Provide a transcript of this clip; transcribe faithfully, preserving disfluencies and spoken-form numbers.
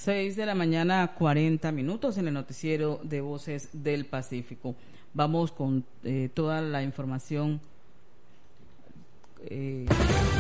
Seis de la mañana, cuarenta minutos en el noticiero de Voces del Pacífico. Vamos con eh, toda la información. Eh,